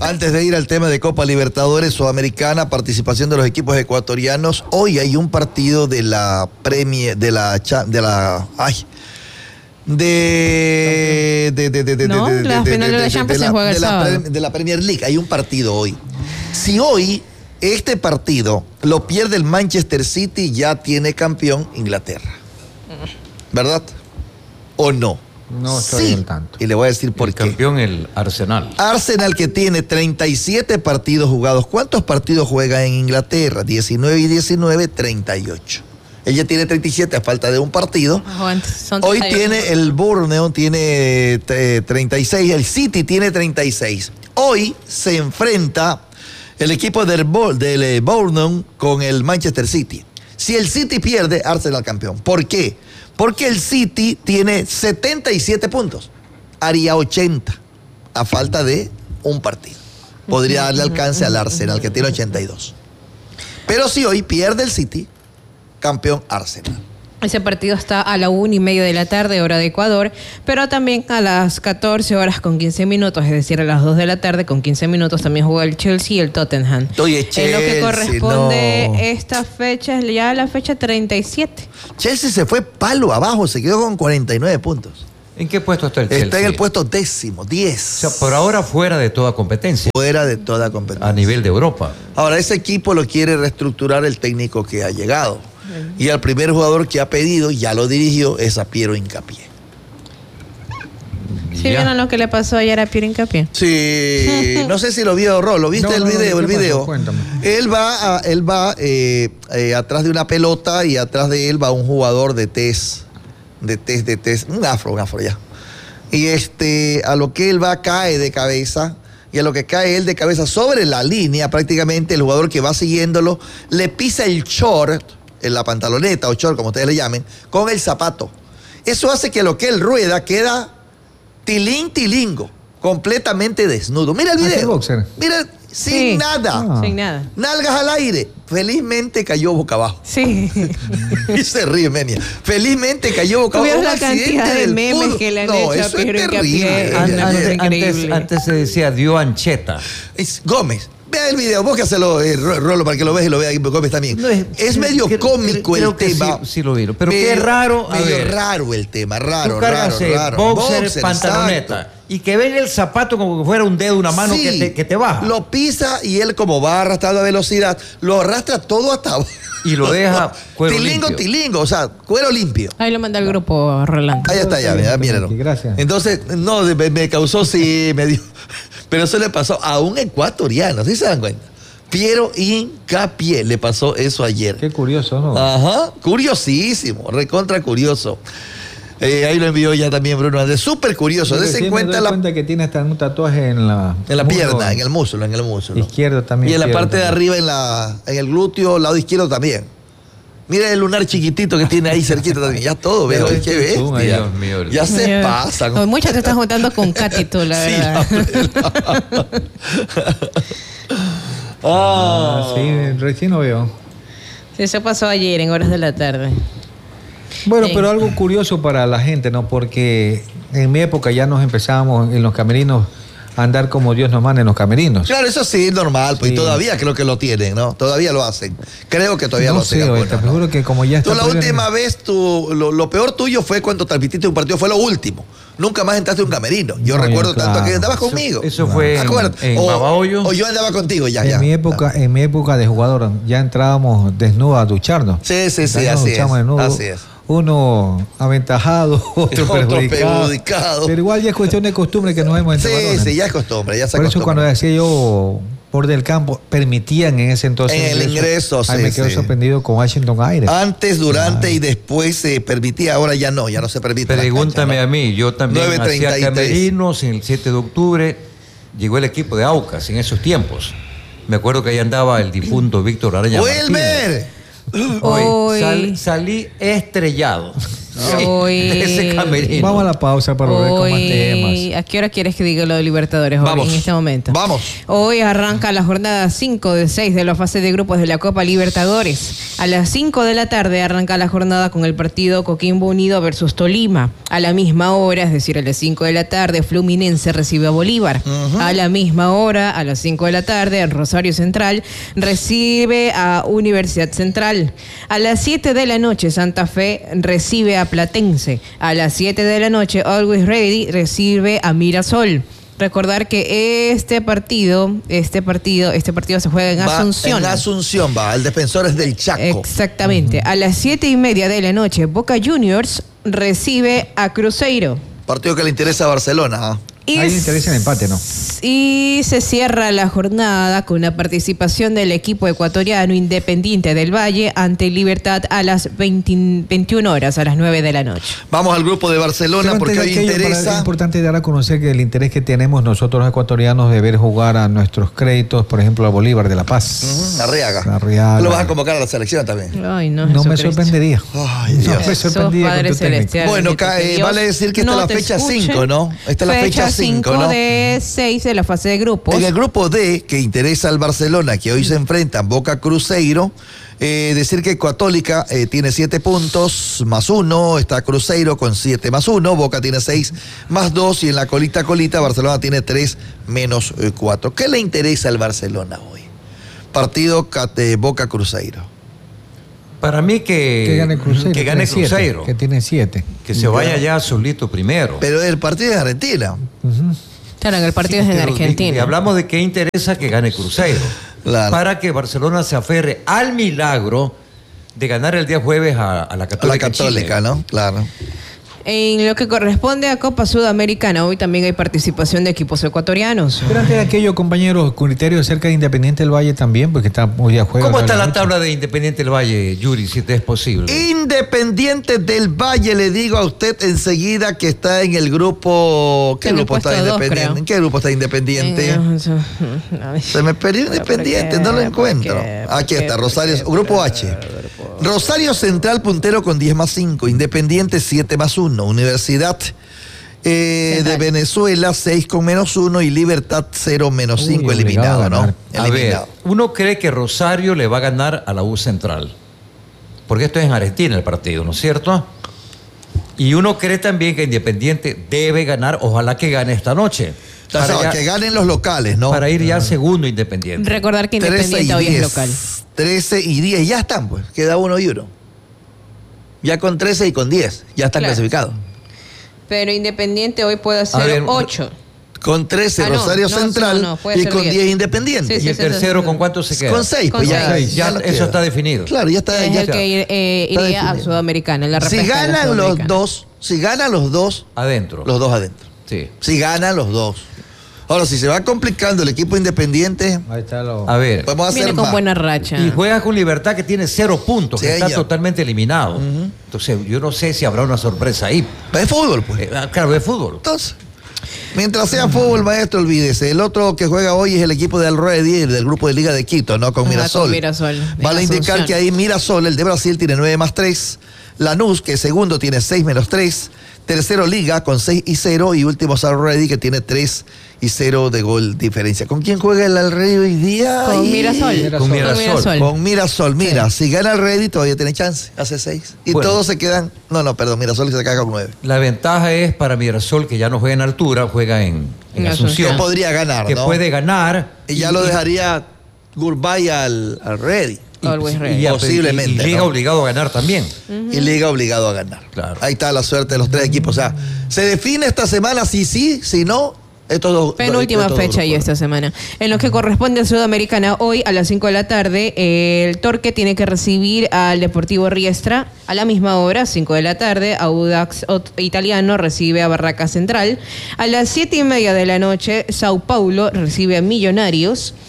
Antes de ir al tema de Copa Libertadores Sudamericana, participación de los equipos ecuatorianos, hoy hay un partido de la Premier, de la Premier League. Hay un partido hoy. Si hoy este partido lo pierde el Manchester City, ya tiene campeón Inglaterra. ¿Verdad? ¿O no? No estoy al tanto. Y le voy a decir por qué. Campeón el Arsenal. Arsenal, que tiene 37 partidos jugados. ¿Cuántos partidos juega en Inglaterra? 19 y 19, 38. Ella tiene 37 a falta de un partido. Hoy tiene el Bournemouth, tiene 36, el City tiene 36. Hoy se enfrenta el equipo del Bournemouth con el Manchester City. Si el City pierde, Arsenal campeón. ¿Por qué? Porque el City tiene 77 puntos. Haría 80 a falta de un partido. Podría darle alcance al Arsenal, que tiene 82. Pero si hoy pierde el City, campeón Arsenal. Ese partido está a la 1:30 de la tarde, hora de Ecuador, pero también a las 14 horas con 15 minutos, es decir, a las 2 de la tarde con 15 minutos, también juega el Chelsea y el Tottenham. Oye, Chelsea, en lo que corresponde esta fecha, es ya la fecha 37. Chelsea se fue palo abajo, se quedó con 49 puntos. ¿En qué puesto está el Chelsea? Está en el puesto 10. O sea, por ahora fuera de toda competencia. Fuera de toda competencia. A nivel de Europa. Ahora, ese equipo lo quiere reestructurar el técnico que ha llegado. Y el primer jugador que ha pedido, ya lo dirigió, es a Piero Hincapié. ¿Sí vieron lo que le pasó ayer a Piero Hincapié? Sí, no sé si lo vio, Rolo. ¿Viste el video? Cuéntame. Él va atrás de una pelota y atrás de él va un jugador de test, un afro ya. Y a lo que él va cae de cabeza. Y a lo que cae él de cabeza sobre la línea, prácticamente el jugador que va siguiéndolo le pisa el short, en la pantaloneta o short, como ustedes le llamen, con el zapato. Eso hace que lo que él rueda queda tilingo, completamente desnudo. Mira el video. Boxer. Mira, sin nada. Sin nada. Nalgas al aire. Felizmente cayó boca abajo. Sí. Y se ríe, Menia. Felizmente cayó boca abajo. La cantidad de memes que le han hecho a Piero Hincapié. Antes se decía dio ancheta. Gómez. Vea el video, búscaselo, Rolo, para que lo veas y lo vea Gómez también. No, es medio cómico el tema. Sí lo vi, pero qué raro. Medio raro el tema, raro. Boxer, pantaloneta. Exacto. Y que ven el zapato como que fuera un dedo, una mano que te baja. Lo pisa y él, como va arrastrando a velocidad, lo arrastra todo hasta abajo. Y lo deja cuero limpio. Tilingo, o sea, cuero limpio. Ahí lo manda el grupo Rolando. Ahí está, ya, mírenlo. Gracias. Entonces, no, me causó, me dio. Pero eso le pasó a un ecuatoriano, ¿sí se dan cuenta? Piero Hincapié le pasó eso ayer. Qué curioso, ¿no? Ajá, curiosísimo, recontra curioso. Ahí lo envió ya también Bruno Andrés, súper curioso. Dese cuenta que tiene hasta un tatuaje en la pierna, en el muslo. Izquierdo también. Y en la parte de arriba, en el glúteo, lado izquierdo también. Mira el lunar chiquitito que tiene ahí cerquita también. Ya todo veo. Qué bestia. Dios mío. Ya se pasa. No, muchas te estás juntando con Katy tú, la verdad. Sí, recién lo veo. Sí, eso pasó ayer en horas de la tarde. Bueno, pero algo curioso para la gente, ¿no? Porque en mi época ya nos empezábamos en los camerinos a andar como Dios nos manda en los camerinos. Claro, eso sí es normal, pues, y todavía creo que lo tienen, ¿no? Todavía lo hacen. Creo que todavía lo hacen. Te juro que como ya está. Tú la última vez, lo peor tuyo fue cuando transmitiste un partido, fue lo último. Nunca más entraste a un camerino. Yo recuerdo tanto que andabas conmigo. Eso fue en Babahoyo. O yo andaba contigo ya. En mi época de jugador ya entrábamos desnudos a ducharnos. Sí, así es. Uno aventajado, otro perjudicado. Pero igual ya es cuestión de costumbre que nos vemos entre varones. Sí, ya es costumbre, ya se Por eso cuando decía yo por del campo, permitían en ese entonces el ingreso. Ahí me quedo sorprendido con Washington Aires. Antes, durante y después se permitía, ahora ya no se permite. Pregúntame a mí, yo también hacía camerinos en el 7 de octubre, llegó el equipo de Aucas en esos tiempos. Me acuerdo que ahí andaba el difunto Víctor Araña ¡Wilmer! Hoy salí estrellado. Hoy, vamos a la pausa para ver con más temas. ¿A qué hora quieres que diga lo de Libertadores hoy, en este momento? Vamos. Hoy arranca la jornada 5 de 6 de la fase de grupos de la Copa Libertadores. A las 5 de la tarde arranca la jornada con el partido Coquimbo Unido versus Tolima. A la misma hora, es decir, a las 5 de la tarde, Fluminense recibe a Bolívar. A la misma hora, a las 5 de la tarde, Rosario Central recibe a Universidad Central. A las 7 de la noche, Santa Fe recibe a Platense. A las 7 de la noche, Always Ready recibe a Mirasol. Recordar que este partido se juega en Asunción. En Asunción el Defensores del Chaco. Exactamente. A las 7:30 de la noche, Boca Juniors recibe a Cruzeiro. Partido que le interesa a Barcelona. Ahí le interesa el empate, ¿no? Y se cierra la jornada con la participación del equipo ecuatoriano Independiente del Valle ante Libertad a las 21 horas, a las 9 de la noche. Vamos al grupo de Barcelona porque hoy interesa. Es importante dar a conocer que el interés que tenemos nosotros los ecuatorianos de ver jugar a nuestros créditos, por ejemplo, a Bolívar de La Paz. Arriaga. ¿Lo vas a convocar a la selección también? Ay, no me sorprendería. Ay, Dios. No me sorprendería con tu técnico. Bueno, vale decir que esta es la fecha 5, ¿no? Esta es la fecha 5, ¿no? de 6 de la fase de grupos. En el grupo D, que interesa al Barcelona, que hoy se enfrentan Boca Cruzeiro, decir que Católica tiene 7 puntos más 1, está Cruzeiro con 7 más 1, Boca tiene 6 más 2 y en la colita Barcelona tiene 3 menos 4. ¿Qué le interesa al Barcelona hoy? Partido Boca Cruzeiro. Para mí que gane Cruzeiro. Que gane Cruzeiro. Que tiene 7. Que se vaya ya solito primero. Pero el partido es Argentina. Claro, el partido es en Argentina. Y hablamos de que interesa que gane Cruzeiro. Claro. Para que Barcelona se aferre al milagro de ganar el día jueves a la Católica. A la Católica, ¿no? Claro. En lo que corresponde a Copa Sudamericana, hoy también hay participación de equipos ecuatorianos. Pero antes de aquello, compañeros, criterio cerca de Independiente del Valle también, porque está hoy a juego. ¿Cómo está la tabla de Independiente del Valle, Yuri, si te es posible? Independiente del Valle, le digo a usted enseguida que está en el grupo... ¿Qué grupo está Independiente? ¿En qué grupo está Independiente? Se me perdió Independiente, no lo encuentro. Aquí está, Rosario, grupo H. Rosario Central puntero con 10 más 5, Independiente 7 más 1. Universidad de Venezuela 6 con menos 1 y Libertad 0 menos 5, eliminado, ¿no? A ver, uno cree que Rosario le va a ganar a la U Central, porque esto es en Argentina el partido, ¿no es cierto? Y uno cree también que Independiente debe ganar, ojalá que gane esta noche. Que ganen los locales, ¿no? Para ir ya al segundo Independiente. Recordar que Independiente hoy es local. 13 y 10, ya están, pues, queda 1 y 1. Ya con 13 y con 10, ya están clasificados. Pero Independiente hoy puede hacer 8. Con 13 Rosario Central y con 10 Independiente. ¿Y el tercero con cuánto se queda? Con 6, pues ya eso está definido. Claro, ya está. Es el que iría a Sudamericana, en la si ganan los dos, adentro. Los dos adentro. Sí. Si ganan los dos. Ahora, si se va complicando el equipo Independiente, ahí está a ver, podemos hacer viene con más. Buena racha. Y juega con Libertad, que tiene 0 puntos, que está totalmente eliminado. Entonces, yo no sé si habrá una sorpresa ahí. Es fútbol, pues. Claro, es fútbol. Entonces, mientras sea fútbol, maestro, olvídese. El otro que juega hoy es el equipo de Already, del grupo de Liga de Quito, ¿no? Con Mirasol. Con Mirasol. Vale indicar que ahí Mirasol, el de Brasil, tiene 9 más 3. Lanús, que segundo, tiene 6 menos 3. Tercero, Liga, con 6 y 0. Y último, Already, que tiene 3 y 0 de gol diferencia. ¿Con quién juega el Already hoy día? Con Mirasol. Con Mirasol. Mira, si gana Already todavía tiene chance. Hace 6. Y todos se quedan... Perdón, Mirasol se queda con 9. La ventaja es para Mirasol, que ya no juega en altura, juega en Asunción. Que podría ganar, que puede ganar. Y ya lo dejaría goodbye al Already. Y posiblemente. Y Liga obligado a ganar también. Y Liga obligado a ganar. Claro. Ahí está la suerte de los 3 equipos. O sea, se define esta semana si sí, si no. Estos dos. Penúltima fecha y esta semana. En lo que corresponde a Sudamericana, hoy a las 5 de la tarde, el Torque tiene que recibir al Deportivo Riestra. A la misma hora, 5 de la tarde, Audax Italiano recibe a Barraca Central. A las 7:30 de la noche, Sao Paulo recibe a Millonarios.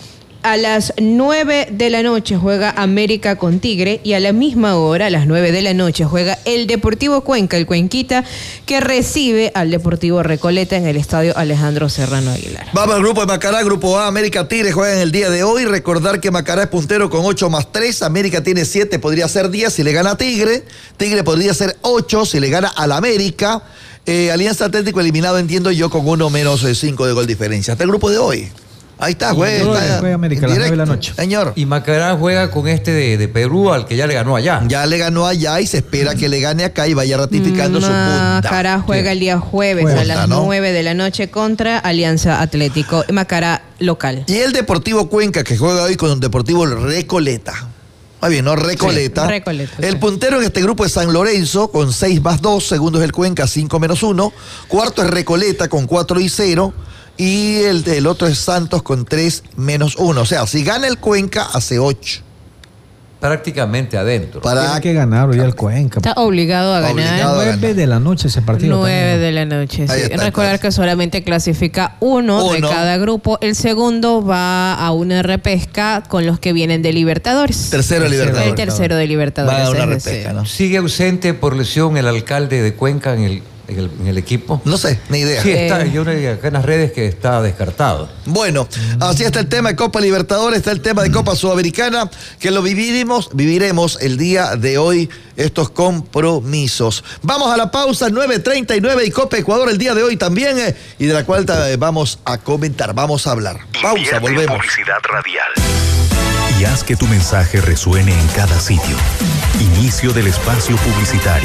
A las 9 de la noche juega América con Tigre y a la misma hora, a las 9 de la noche, juega el Deportivo Cuenca, el Cuenquita, que recibe al Deportivo Recoleta en el estadio Alejandro Serrano Aguilar. Vamos al grupo de Macará, grupo A, América Tigre juegan el día de hoy. Recordar que Macará es puntero con 8+3, América tiene 7, podría ser 10 si le gana a Tigre. Tigre podría ser 8 si le gana al América. Alianza Atlético eliminado, entiendo yo, con 1-5 de gol diferencia. Hasta el grupo de hoy. Ahí está, juega América a las 9 de la noche. Señor. Y Macará juega con este de Perú, al que ya le ganó allá. Ya le ganó allá y se espera que le gane acá y vaya ratificando su punta. Macará juega el día jueves a las 9 de la noche contra Alianza Atlético. Macará local. Y el Deportivo Cuenca, que juega hoy con el Deportivo Recoleta. Muy bien, ¿no? Recoleta. Sí, Recoleta. El puntero en este grupo es San Lorenzo con 6+2. Segundo es el Cuenca, 5-1. Cuarto es Recoleta con 4-0. Y el otro es Santos con 3-1. O sea, si gana el Cuenca, hace 8. Prácticamente adentro. Tiene que ganar hoy el Cuenca. Está obligado a ganar. 9 de la noche ese partido. 9 de la noche. Sí. Recordar que solamente clasifica uno de cada grupo. El segundo va a una repesca con los que vienen de Libertadores. Tercero de Libertadores. El tercero de Libertadores. Va a una repesca, ¿no? ¿Sigue ausente por lesión el alcalde de Cuenca en el equipo? No sé, ni idea. Sí, está. Yo leí acá en las redes que está descartado. Bueno, así está el tema de Copa Libertadores, está el tema de Copa Sudamericana, que lo viviremos el día de hoy, estos compromisos. Vamos a la pausa, 9:39 y Copa Ecuador el día de hoy también, y de la cual vamos a comentar, vamos a hablar. Pausa, volvemos. Publicidad radial. Y haz que tu mensaje resuene en cada sitio. Inicio del espacio publicitario.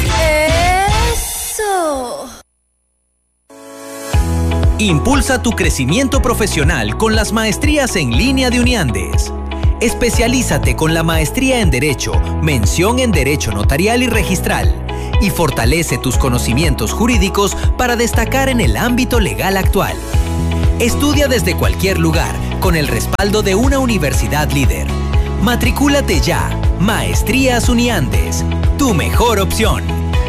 Impulsa tu crecimiento profesional con las maestrías en línea de Uniandes. Especialízate con la maestría en Derecho, mención en Derecho Notarial y Registral, y fortalece tus conocimientos jurídicos para destacar en el ámbito legal actual. Estudia desde cualquier lugar, con el respaldo de una universidad líder. Matricúlate ya. Maestrías Uniandes, tu mejor opción.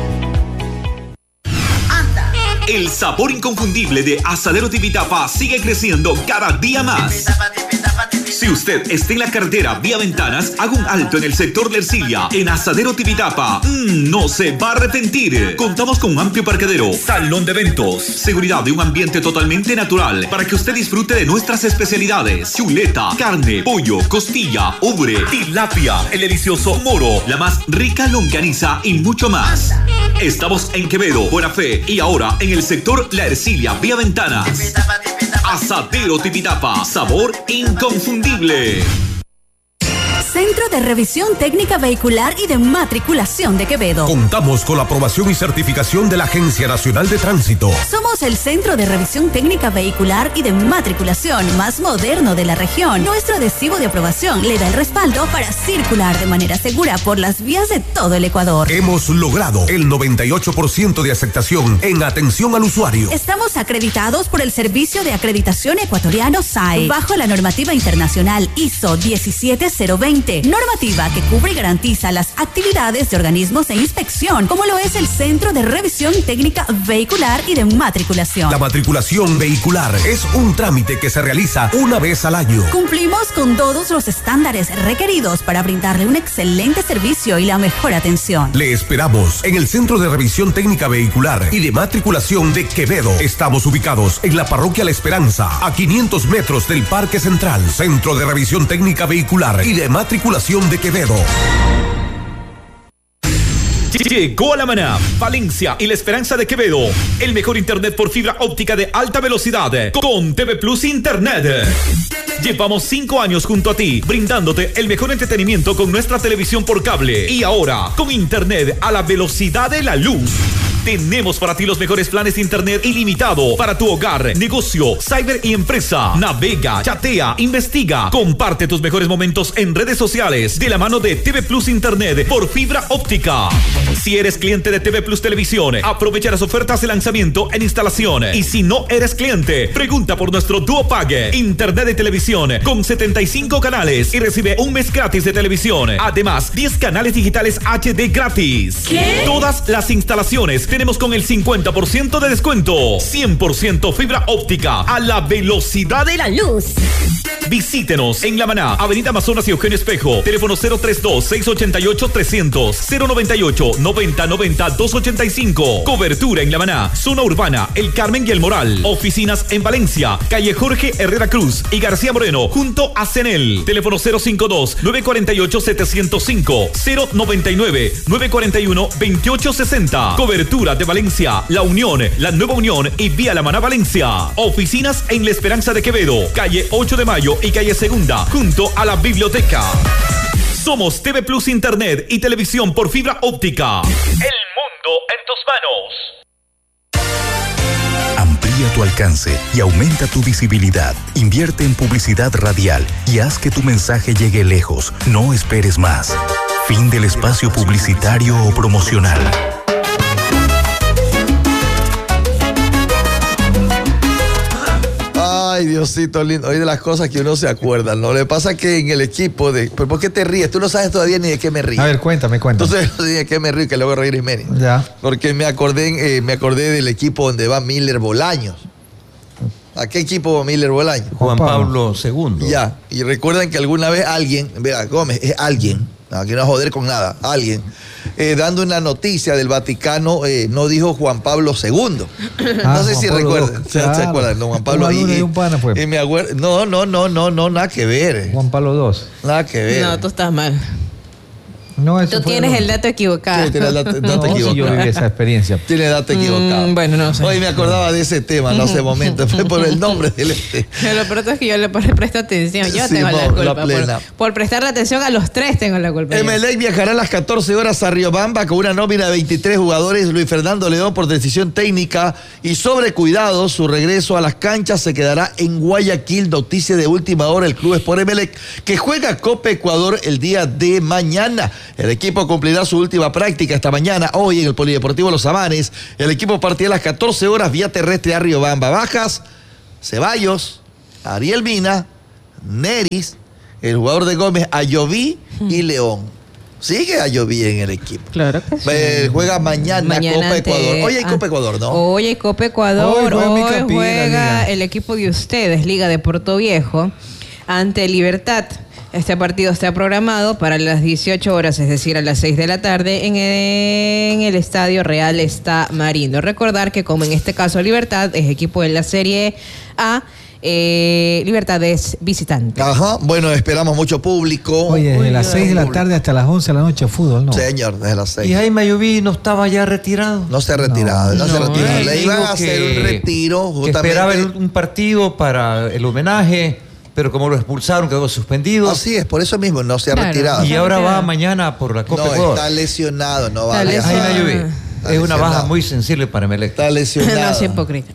El sabor inconfundible de Asadero Tipitapa sigue creciendo cada día más. Si usted está en la carretera vía Ventanas, haga un alto en el sector de Ercilia, en Asadero Tipitapa. No se va a arrepentir. Contamos con un amplio parqueadero, salón de eventos, seguridad y un ambiente totalmente natural para que usted disfrute de nuestras especialidades: chuleta, carne, pollo, costilla, ubre, tilapia, el delicioso moro, la más rica longaniza y mucho más. Estamos en Quevedo, Buena Fe y ahora en el sector La Ercilia, vía Ventanas. Asadero Tipitapa, sabor inconfundible. Centro de Revisión Técnica Vehicular y de Matriculación de Quevedo. Contamos con la aprobación y certificación de la Agencia Nacional de Tránsito. Somos el Centro de Revisión Técnica Vehicular y de Matriculación más moderno de la región. Nuestro adhesivo de aprobación le da el respaldo para circular de manera segura por las vías de todo el Ecuador. Hemos logrado el 98% de aceptación en atención al usuario. Estamos acreditados por el Servicio de Acreditación Ecuatoriano SAE, bajo la normativa internacional ISO 17020. Normativa que cubre y garantiza las actividades de organismos de inspección, como lo es el Centro de Revisión Técnica Vehicular y de Matriculación. La matriculación vehicular es un trámite que se realiza una vez al año. Cumplimos con todos los estándares requeridos para brindarle un excelente servicio y la mejor atención. Le esperamos en el Centro de Revisión Técnica Vehicular y de Matriculación de Quevedo. Estamos ubicados en la Parroquia La Esperanza, a 500 metros del Parque Central. Centro de Revisión Técnica Vehicular y de Matriculación de Quevedo. Llegó a La Maná, Valencia y La Esperanza de Quevedo. El mejor internet por fibra óptica de alta velocidad con TV Plus Internet. Llevamos 5 años junto a ti, brindándote el mejor entretenimiento con nuestra televisión por cable. Y ahora, con internet a la velocidad de la luz. Tenemos para ti los mejores planes de internet ilimitado para tu hogar, negocio, cyber y empresa. Navega, chatea, investiga, comparte tus mejores momentos en redes sociales de la mano de TV Plus Internet por fibra óptica. Si eres cliente de TV Plus Televisión, aprovecha las ofertas de lanzamiento en instalación. Y si no eres cliente, pregunta por nuestro Duo Pague, internet de televisión con 75 canales y recibe un mes gratis de televisión. Además, 10 canales digitales HD gratis. ¿Qué? Todas las instalaciones tenemos con el 50% de descuento. 100% fibra óptica a la velocidad de la luz. Visítenos en La Maná, Avenida Amazonas y Eugenio Espejo. Teléfono 032-688-300, 098-9090-285. Cobertura en La Maná, zona urbana, El Carmen y El Moral. Oficinas en Valencia, calle Jorge Herrera Cruz y García Moreno, junto a CENEL. Teléfono 052-948-705, 099-941-2860. Cobertura de Valencia, La Unión, La Nueva Unión y Vía La Maná Valencia. Oficinas en La Esperanza de Quevedo, calle 8 de Mayo y calle Segunda, junto a la biblioteca. Somos TV Plus Internet y televisión por fibra óptica. El mundo en tus manos. Amplía tu alcance y aumenta tu visibilidad. Invierte en publicidad radial y haz que tu mensaje llegue lejos. No esperes más. Fin del espacio publicitario o promocional. Ay, Diosito lindo. Hoy de las cosas que uno se acuerda, ¿no? Le pasa que en el equipo de... ¿Pero por qué te ríes? Tú no sabes todavía ni de qué me río. A ver, cuéntame. Entonces, no sé de qué me río, que luego reír Jiménez. Ya. Porque me acordé del equipo donde va Miller Bolaños. ¿A qué equipo va Miller Bolaños? Juan Pablo II. Ya. Y recuerdan que alguna vez alguien, vea, Gómez, es alguien, aquí no a joder con nada, alguien, dando una noticia del Vaticano, no dijo Juan Pablo II. No sé si recuerdan. ¿Se acuerdan? No, Juan Pablo y un pana, pues. Y me acuerdo. No, nada que ver. Juan Pablo II. Nada que ver. No, tú estás mal. No, eso tú tienes el dato equivocado. Sí, tienes el dato equivocado. Si yo viví esa experiencia. Tiene dato equivocado. Bueno, no sé. Hoy me acordaba de ese tema, no hace momento. Fue por el nombre del Lo peor es que yo le presto atención. Yo sí, tengo la culpa. La por prestarle atención a los tres tengo la culpa. Emelec viajará a las 14 horas a Riobamba con una nómina de 23 jugadores. Luis Fernando León por decisión técnica y sobre cuidado. Su regreso a las canchas se quedará en Guayaquil. Noticia de última hora. El club Sport Emelec que juega Copa Ecuador el día de mañana. El equipo cumplirá su última práctica esta mañana, hoy en el Polideportivo Los Amanes. El equipo partirá a las 14 horas vía terrestre a Riobamba. Bajas, Ceballos, Ariel Mina, Neris, el jugador de Gómez, Ayoví y León. Sigue Ayoví en el equipo. Claro que sí. Juega mañana Copa Ecuador. Hoy hay Copa Ecuador, ¿no? Hoy hay Copa Ecuador. Hoy juega el equipo de ustedes, Liga de Puerto Viejo, ante Libertad. Este partido está programado para las 18 horas, es decir, a las 6 de la tarde, en el Estadio Real Está Marino. Recordar que, como en este caso Libertad es equipo de la Serie A, Libertad es visitante. Ajá, bueno, esperamos mucho público. Oye, desde las 6 de la tarde hasta las 11 de la noche fútbol, ¿no? Señor, desde las 6. ¿Y Jaime Ayoví no estaba ya retirado? No se ha retirado, no se ha retirado. Le iban a hacer un retiro, justamente. Que esperaba un partido para el homenaje, pero como lo expulsaron, quedó suspendido. Así es, por eso mismo no se ha retirado. Y ahora va mañana por la Copa Ecuador. No, está lesionado, no va a viajar. Es una baja muy sensible para Emelec. Está lesionado. No, es hipócrita.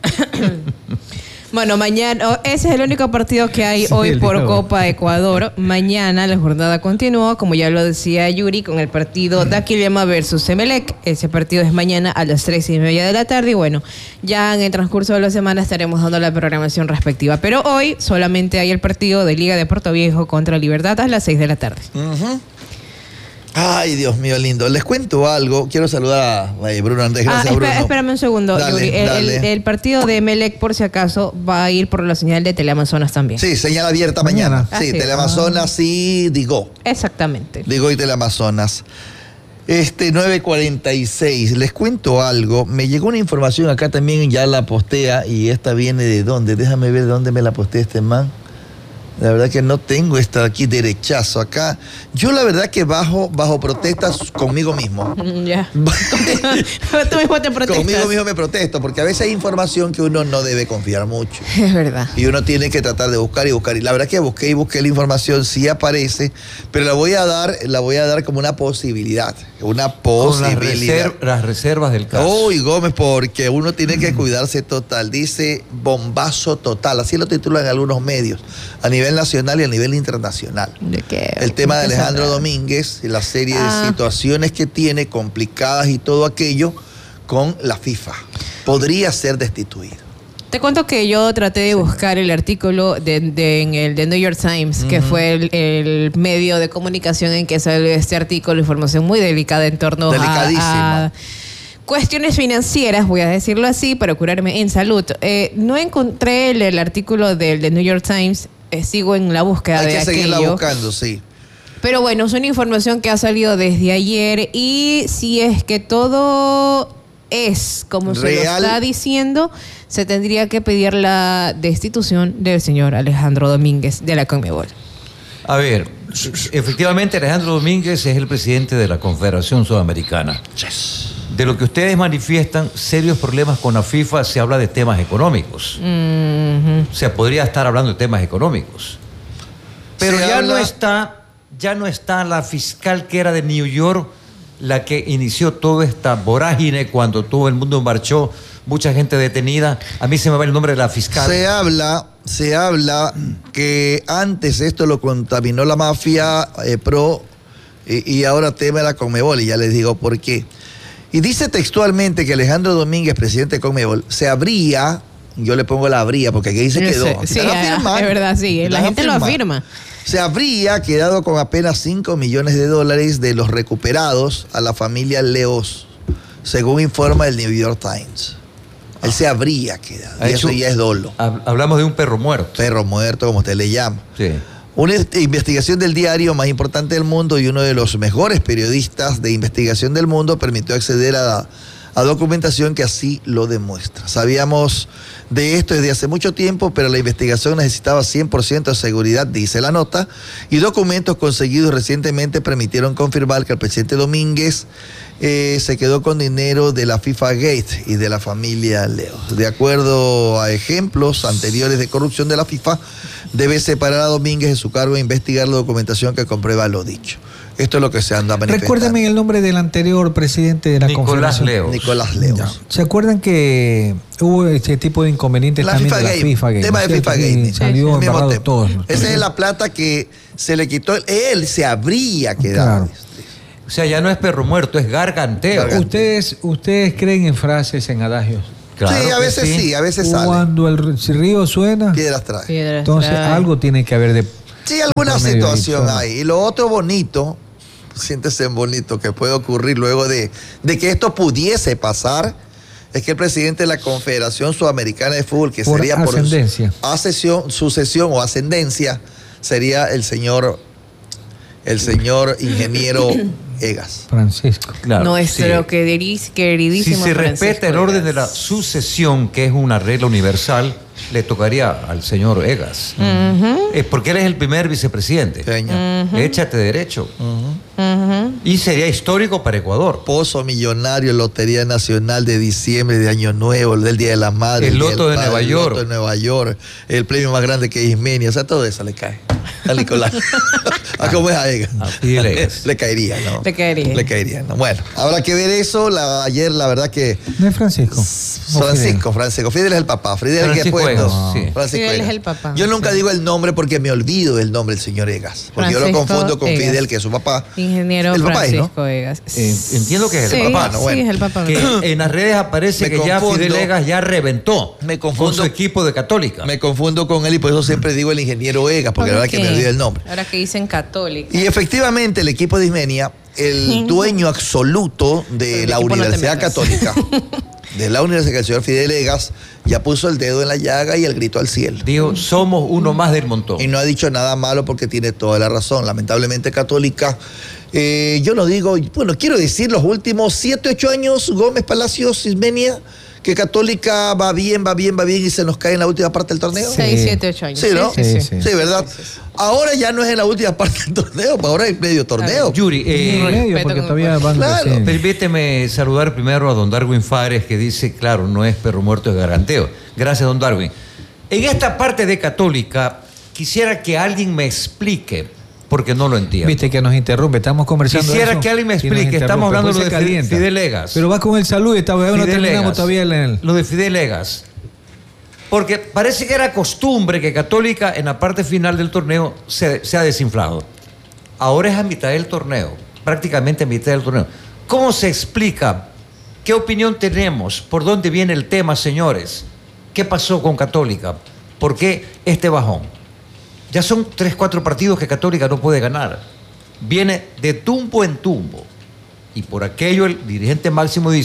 Bueno, mañana, ese es el único partido que hay hoy por Copa Ecuador. Mañana la jornada continúa, como ya lo decía Yuri, con el partido Daquilema versus Emelec. Ese partido es mañana a las 3:30 de la tarde. Y bueno, ya en el transcurso de la semana estaremos dando la programación respectiva. Pero hoy solamente hay el partido de Liga de Puerto Viejo contra Libertad a las 6 de la tarde. Ay, Dios mío, lindo. Les cuento algo. Quiero saludar a Bruno Andrés. Gracias, Bruno. Espérame un segundo, Yuri. El partido de Emelec, por si acaso, va a ir por la señal de Teleamazonas también. Sí, señal abierta mañana. Sí, Teleamazonas y Digo. Exactamente. Digo y Teleamazonas. 9:46. Les cuento algo. Me llegó una información acá también, ya la postea, y esta viene de dónde. Déjame ver de dónde me la postea este man. La verdad que no tengo esta aquí derechazo acá. Yo la verdad que bajo protestas conmigo mismo. Ya. Tú mismo te protestas. Conmigo mismo me protesto, porque a veces hay información que uno no debe confiar mucho. Es verdad. Y uno tiene que tratar de buscar y buscar. Y la verdad que busqué la información, sí aparece, pero la voy a dar como una posibilidad. Una posibilidad. Con las reservas del caso. Uy, Gómez, porque uno tiene que cuidarse total. Dice bombazo total. Así lo titulan algunos medios. A nivel nacional y a nivel internacional. ¿De qué? El tema de Alejandro Domínguez y la serie de situaciones que tiene complicadas y todo aquello con la FIFA. Podría ser destituido. Te cuento que yo traté de buscar el artículo en el The New York Times, que fue el medio de comunicación en que salió este artículo, información muy delicada en torno a Cuestiones financieras, voy a decirlo así, para curarme en salud. No encontré el artículo del The New York Times. Sigo en la búsqueda de aquello. Hay que seguirla buscando, sí. Pero bueno, es una información que ha salido desde ayer y si es que todo es como se lo está diciendo, se tendría que pedir la destitución del señor Alejandro Domínguez de la Conmebol. A ver, efectivamente Alejandro Domínguez es el presidente de la Confederación Sudamericana. Yes. De lo que ustedes manifiestan, serios problemas con la FIFA, se habla de temas económicos. O sea, podría estar hablando de temas económicos. Pero ya no está la fiscal que era de New York, la que inició toda esta vorágine cuando todo el mundo marchó, mucha gente detenida. A mí se me va el nombre de la fiscal. Se habla que antes esto lo contaminó la mafia y ahora teme la Conmebol, y ya les digo por qué. Y dice textualmente que Alejandro Domínguez, presidente de Conmebol, se habría, yo le pongo la habría porque aquí dice quedó. Sí, es verdad, sí, la gente lo afirma. Se habría quedado con apenas $5 millones de los recuperados a la familia Leos, según informa el New York Times. Él se habría quedado, y eso ya es dolo. Hablamos de un perro muerto. Perro muerto, como usted le llama. Sí. Una investigación del diario más importante del mundo y uno de los mejores periodistas de investigación del mundo permitió acceder a documentación que así lo demuestra. Sabíamos de esto desde hace mucho tiempo, pero la investigación necesitaba 100% de seguridad, dice la nota, y documentos conseguidos recientemente permitieron confirmar que el presidente Domínguez se quedó con dinero de la FIFA Gate y de la familia Leo. De acuerdo a ejemplos anteriores de corrupción de la FIFA, debe separar a Domínguez de su cargo e investigar la documentación que comprueba lo dicho. Esto es lo que se anda manifestando. Recuérdame el nombre del anterior presidente de la Confederación. Nicolás Leos. ¿Se acuerdan que hubo ese tipo de inconvenientes también de la FIFA Game? Tema de FIFA Game. Salió embarrado todos. Esa es la plata que se le quitó. Él se habría quedado. Claro. O sea, ya no es perro muerto, es garganteo. ¿Ustedes creen en frases, en adagios? Claro, sí, a veces sale. Cuando el río suena, piedras trae. Entonces algo tiene que haber de... Sí, alguna situación hay. Y lo otro bonito, siéntese bonito, que puede ocurrir luego de que esto pudiese pasar, es que el presidente de la Confederación Sudamericana de Fútbol, que sería por sucesión o ascendencia, sería el señor ingeniero Egas. Francisco. Claro, nuestro queridísimo. Si se respeta el orden de la sucesión, que es una regla universal, le tocaría al señor Egas. Porque él es el primer vicepresidente. Échate derecho. Y sería histórico para Ecuador. Pozo millonario, Lotería Nacional de diciembre, de Año Nuevo, del Día de la Madre. El Loto de Nueva York. El Loto de Nueva York. El premio más grande que Ismenia. O sea, todo eso le cae a Nicolás. ¿A cómo es a Egas? Le caería, ¿no? Le caería, ¿no? Bueno, habrá que ver eso. Ayer, la verdad que... ¿No es Francisco? Francisco. Fidel es el papá. Fidel es el que puesto. Fidel es el papá. Yo nunca digo el nombre porque me olvido del nombre del señor Egas. Porque yo lo confundo con Egas. Fidel, que es su papá. Ingeniero Francisco Egas. Entiendo que es el papá, ¿no? Bueno, sí, es el papá. Que en las redes aparece que ya Fidel Egas ya reventó con su equipo de Católica. Me confundo con él y por eso siempre digo el ingeniero Egas, porque la verdad que me olvido el nombre. Ahora que dicen Católica. Y efectivamente el equipo de Ismenia, el dueño absoluto de la Universidad Católica, de la Universidad, el señor Fidel Egas, ya puso el dedo en la llaga y el grito al cielo. Dijo, somos uno más del montón. Y no ha dicho nada malo porque tiene toda la razón. Lamentablemente Católica, yo no digo, bueno, quiero decir los últimos 7, 8 años, Gómez, Palacios, Ismenia, que Católica va bien y se nos cae en la última parte del torneo. 6, 7, 8 años. Sí, ¿no? Sí, ¿verdad? Sí. Ahora ya no es en la última parte del torneo, ahora es medio torneo. Yuri, porque todavía van permíteme saludar primero a don Darwin Fares, que dice, claro, no es perro muerto, es garganteo. Gracias, don Darwin. En esta parte de Católica, quisiera que alguien me explique, porque no lo entiendo. Viste que nos interrumpe, estamos conversando. Quisiera que alguien me explique, estamos hablando de Fidel Egas. Pero va con el salud, no terminamos todavía lo de Fidel Egas. Porque parece que era costumbre que Católica en la parte final del torneo se ha desinflado. Ahora es a mitad del torneo, prácticamente a mitad del torneo. ¿Cómo se explica? ¿Qué opinión tenemos? ¿Por dónde viene el tema, señores? ¿Qué pasó con Católica? ¿Por qué este bajón? Ya son 3, 4 partidos que Católica no puede ganar. Viene de tumbo en tumbo. Y por aquello el dirigente máximo dice,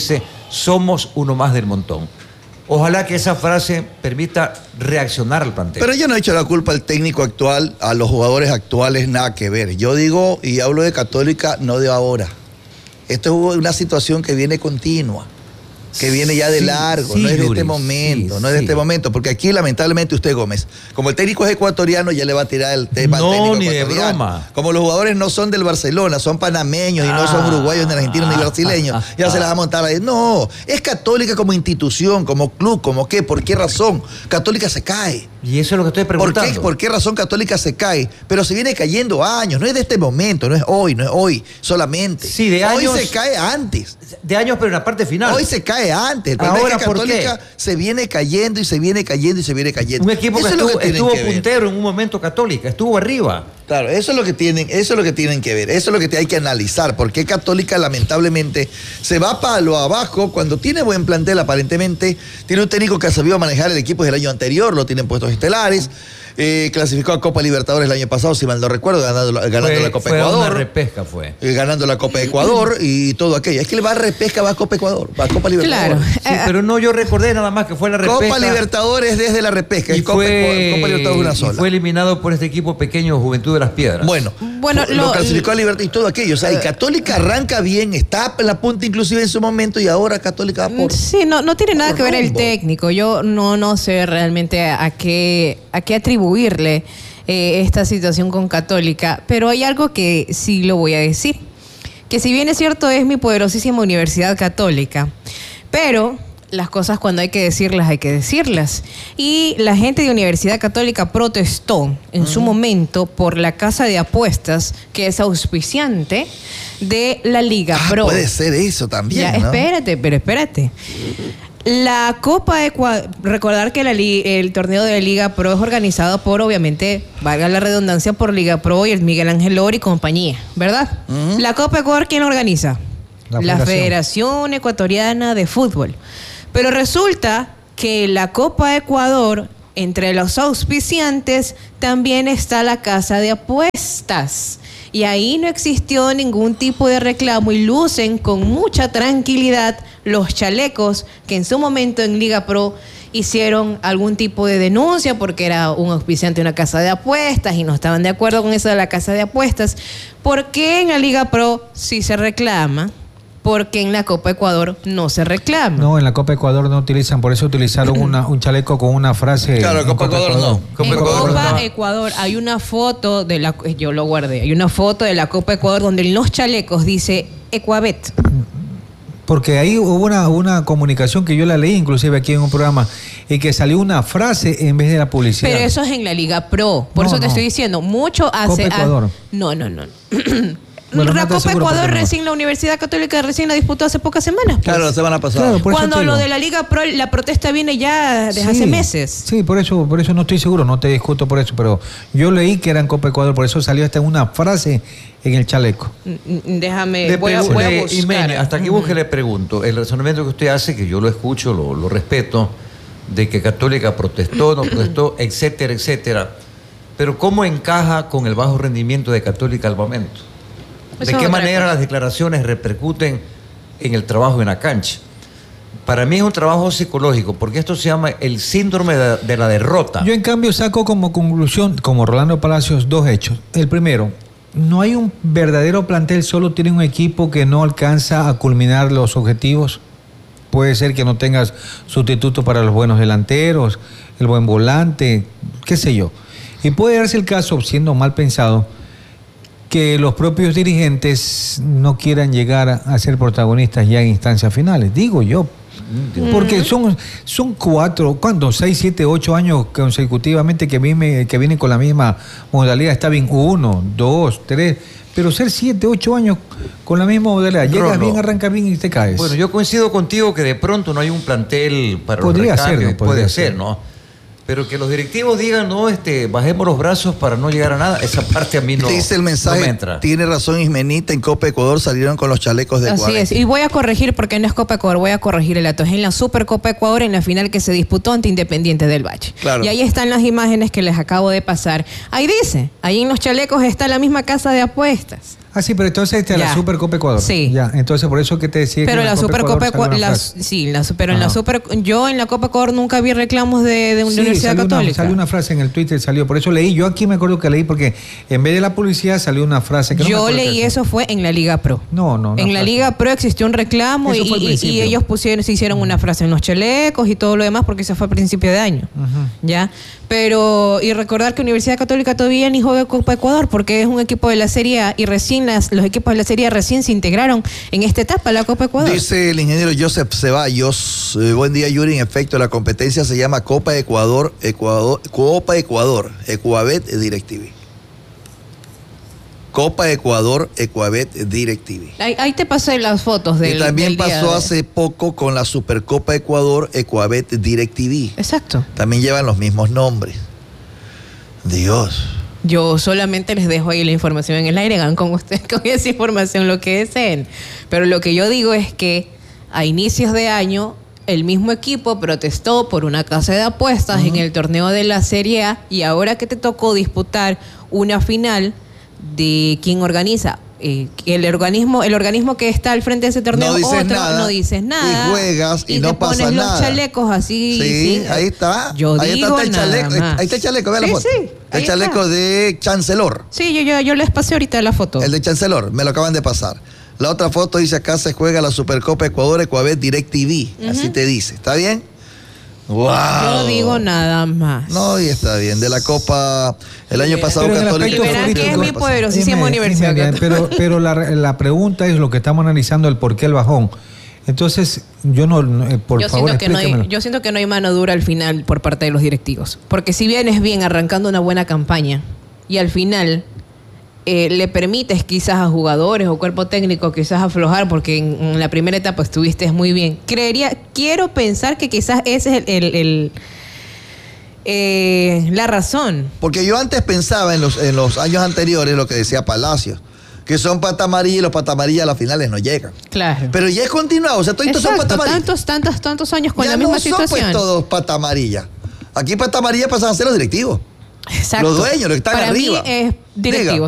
somos uno más del montón. Ojalá que esa frase permita reaccionar al plantel. Pero yo no he hecho la culpa al técnico actual, a los jugadores actuales, nada que ver. Yo digo, y hablo de Católica, no de ahora. Esto es una situación que viene continua, que viene ya de largo, no es de este momento, no es de este momento, porque aquí lamentablemente usted, Gómez, como el técnico es ecuatoriano, ya le va a tirar el tema al técnico ni ecuatoriano. de broma. Como los jugadores no son del Barcelona, son panameños y no son uruguayos, ni argentinos, ni brasileños, ya se las va a montar ahí. No, es Católica como institución, como club, como qué, ¿por qué razón? Católica se cae. Y eso es lo que estoy preguntando. ¿Por qué razón Católica se cae? Pero se viene cayendo años, no es de este momento, no es hoy solamente. Sí, de años. Hoy se cae antes. De años, pero en la parte final. Hoy se cae antes. Ahora, es que Católica se viene cayendo y se viene cayendo y se viene cayendo. Un equipo que estuvo puntero en un momento, Católica, estuvo arriba. Claro, eso es lo que tienen que ver, eso es lo que hay que analizar, porque Católica lamentablemente se va para lo abajo cuando tiene buen plantel aparentemente, tiene un técnico que ha sabido manejar el equipo desde el año anterior, lo tienen puestos estelares, clasificó a Copa Libertadores el año pasado, si mal no recuerdo, ganando la Copa Ecuador. Una repesca fue. Ganando la Copa Ecuador y todo aquello. Es que le va a repesca, va a Copa Ecuador, va a Copa Libertadores. Claro. Sí, pero no, yo recordé nada más que fue la repesca. Copa Libertadores desde la repesca, y Copa Libertadores una sola. Y fue eliminado por este equipo pequeño, Juventud de las Piedras. Bueno, lo clasificó a Libertad y todo aquello. O sea, y Católica arranca bien, está en la punta inclusive en su momento y ahora Católica va por... Sí, no tiene nada que ver el técnico. Yo no sé realmente a qué atribuirle esta situación con Católica, pero hay algo que sí lo voy a decir. Que si bien es cierto, es mi poderosísima Universidad Católica, pero... las cosas cuando hay que decirlas. Y la gente de Universidad Católica protestó en su momento por la casa de apuestas que es auspiciante de la Liga Pro. Puede ser eso también, ya, ¿no? Espérate. La Copa Ecuador, recordar que el torneo de la Liga Pro es organizado por, obviamente, valga la redundancia, por Liga Pro y el Miguel Ángel Lor y compañía, ¿verdad? La Copa Ecuador, ¿quién la organiza? La Federación Ecuatoriana de Fútbol. Pero resulta que la Copa Ecuador, entre los auspiciantes, también está la casa de apuestas. Y ahí no existió ningún tipo de reclamo y lucen con mucha tranquilidad los chalecos que en su momento en Liga Pro hicieron algún tipo de denuncia porque era un auspiciante de una casa de apuestas y no estaban de acuerdo con eso de la casa de apuestas. ¿Por qué en la Liga Pro sí se reclama? Porque en la Copa Ecuador no se reclama. No, en la Copa Ecuador no utilizan, por eso utilizaron un chaleco con una frase. Claro, Copa Ecuador no. En Copa Ecuador hay una foto yo lo guardé, hay una foto de la Copa Ecuador donde en los chalecos dice Ecuabet. Porque ahí hubo una comunicación que yo la leí inclusive aquí en un programa y que salió una frase en vez de la publicidad. Pero eso es en la Liga Pro, por eso te estoy diciendo, mucho hace... Copa Ecuador. No. Bueno, la Copa Ecuador recién, la Universidad Católica recién la disputó hace pocas semanas. Pues. Claro, la semana pasada. Claro, cuando lo de la Liga Pro, la protesta viene ya desde hace meses. Sí, por eso no estoy seguro, no te discuto por eso, pero yo leí que era en Copa Ecuador, por eso salió hasta una frase en el chaleco. Déjame, voy a buscar. Imene, hasta aquí busque le pregunto, el razonamiento que usted hace, que yo lo escucho, lo respeto, de que Católica protestó, no protestó, etcétera, etcétera, pero ¿cómo encaja con el bajo rendimiento de Católica al momento? ¿De qué manera las declaraciones repercuten en el trabajo en la cancha? Para mí es un trabajo psicológico, porque esto se llama el síndrome de la derrota. Yo en cambio saco como conclusión, como Rolando Palacios, dos hechos. El primero, no hay un verdadero plantel, solo tiene un equipo que no alcanza a culminar los objetivos. Puede ser que no tengas sustituto para los buenos delanteros, el buen volante, qué sé yo. Y puede darse el caso, siendo mal pensado, que los propios dirigentes no quieran llegar a ser protagonistas ya en instancias finales, digo yo. Porque son 6, 7, 8 años consecutivamente que vienen con la misma modalidad. Está bien 1, 2, 3, pero ser 7, 8 años con la misma modalidad. Llegas bien, arrancas bien y te caes. Bueno, yo coincido contigo que de pronto no hay un plantel para los recambios. Puede ser, ¿no? Pero que los directivos digan, no, bajemos los brazos para no llegar a nada, esa parte a mí no, dice el mensaje, no me entra. Tiene razón Ismenita, en Copa Ecuador salieron con los chalecos de Ecuador. Así es, y voy a corregir, porque no es Copa Ecuador, voy a corregir el dato. Es en la Supercopa Ecuador, en la final que se disputó ante Independiente del Valle. Claro. Y ahí están las imágenes que les acabo de pasar. Ahí dice, ahí en los chalecos está la misma casa de apuestas. Ah, sí, pero entonces la Supercopa Ecuador. Sí. Ya, entonces por eso que te decía pero que la Supercopa Ecuador, pero en la Super, yo en la Copa Ecuador nunca vi reclamos de Universidad Católica. Salió una frase en el Twitter, por eso leí, yo aquí me acuerdo que leí porque en vez de la publicidad salió una frase que yo leí eso fue en la Liga Pro. No. En la Liga Pro existió un reclamo y ellos se hicieron una frase en los chalecos y todo lo demás porque eso fue a principio de año. ¿Ya? Pero, y recordar que Universidad Católica todavía ni juega Copa Ecuador porque es un equipo de la Serie A y recién los equipos de la Serie A recién se integraron en esta etapa de la Copa Ecuador. Dice el ingeniero Joseph Ceballos, buen día Yuri, en efecto la competencia se llama Copa Ecuador, Ecuabet DirecTV. Copa Ecuador, Ecuabet DirecTV. Ahí te pasé las fotos del. Y también pasó hace poco con la Supercopa Ecuador, Ecuabet DirecTV. Exacto. También llevan los mismos nombres. Dios. Yo solamente les dejo ahí la información en el aire, hagan con ustedes con esa información lo que deseen. Pero lo que yo digo es que a inicios de año el mismo equipo protestó por una casa de apuestas en el torneo de la Serie A y ahora que te tocó disputar una final de quién organiza. El organismo que está al frente de ese torneo, no dices nada. Y juegas y no pasa nada. Y te pones los chalecos así. Sí, ahí está. Ahí está el chaleco. Ahí está el chaleco, ve la foto. Sí, el chaleco de Chancellor. Sí, yo les pasé ahorita la foto. El de Chancellor, me lo acaban de pasar. La otra foto dice acá se juega la Supercopa Ecuador, Ecuabet DirecTV. Así te dice. ¿Está bien? ¡Wow! Yo no digo nada más. No, y está bien. De la Copa, el año pasado Católica. Verán que es mi poderosísima universidad. Pero la pregunta es lo que estamos analizando, el por qué el bajón. Entonces, yo siento que no hay mano dura al final por parte de los directivos. Porque si vienes bien arrancando una buena campaña y al final le permites quizás a jugadores o cuerpo técnico quizás aflojar porque en la primera etapa estuviste muy bien. Quiero pensar que quizás ese es la razón. Porque yo antes pensaba en los años anteriores lo que decía Palacios, que son pata amarilla y los pata amarillas a las finales no llegan. Claro. Pero ya es continuado, o sea, todos son pata amarilla. Tantos años con ya la misma no situación. Son pues todos pata amarilla. Aquí pata amarilla pasan a ser los directivos. Exacto. Los dueños, los que están para arriba. Para mí es directivos.